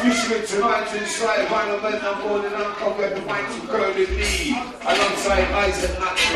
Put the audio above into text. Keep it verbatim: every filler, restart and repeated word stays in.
Pushing it tonight to inside environment, I'm born and uncovered the mic to curl the knee. Alongside Isaac Natural.